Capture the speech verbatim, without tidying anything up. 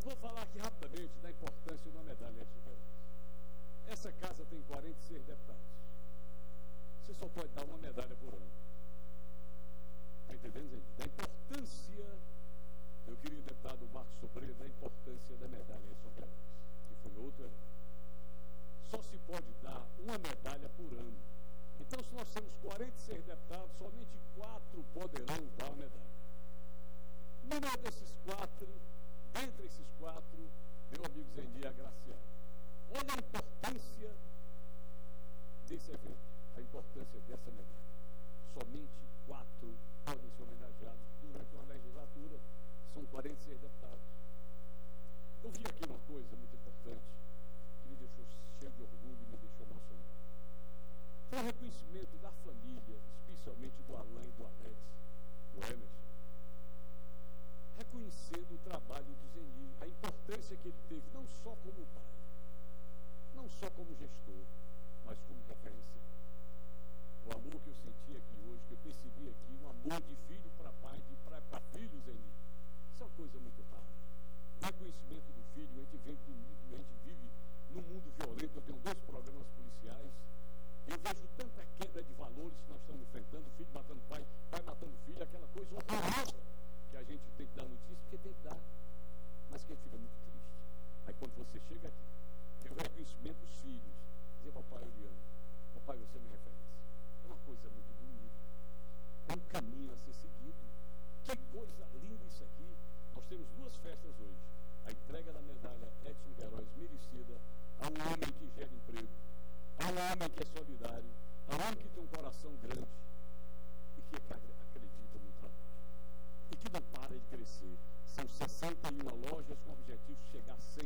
vou falar aqui rapidamente da importância de uma medalha Edson Queiroz. Essa casa tem quarenta e seis deputados. Você só pode dar uma medalha por ano. Está entendendo, gente? Da importância, eu queria o deputado Marcos Sobreira, da importância da medalha Edson Queiroz, que foi outro herói. Só se pode dar uma medalha por ano. Então, se nós temos quarenta e seis deputados, somente quatro poderão dar uma medalha. Número desses quatro, dentre esses quatro, meu amigo Zendi agraciado. Olha a importância desse evento, a importância dessa medalha. Somente quatro podem ser homenageados durante uma legislatura, são quarenta e seis deputados. Eu vi aqui uma coisa muito importante, que me deixou cheio de orgulho e me deixou emocionado. Foi o reconhecimento da família, especialmente do Alain e do Alex, do Emerson, reconhecendo o trabalho do Zeni, a importância que ele teve, não só como pai, não só como gestor, mas como referencial. O amor que eu senti aqui hoje, que eu percebi aqui, um amor de filho para pai, de pai para filho, Zeni, isso é uma coisa muito rara. O reconhecimento do filho, a gente vem do mundo, a gente vive num mundo violento, eu tenho dois programas policiais, eu vejo tanta queda de valores que nós estamos enfrentando, filho matando pai, pai matando filho, aquela coisa horrorosa que a gente tem que dar notícia, porque tem que dar, mas que a gente fica muito triste. Aí quando você chega aqui, tem o reconhecimento dos filhos, dizer, papai, eu lhe amo, papai, você me referência. É uma coisa muito bonita, é um caminho a ser seguido. Que coisa linda isso aqui. Nós temos duas festas hoje, a entrega da medalha Edson Queiroz merecida a um homem que gera emprego, a um homem que é solidário, a um homem que tem um coração grande e que acredita no trabalho e que não para de crescer. São sessenta e uma lojas com o objetivo de chegar a cem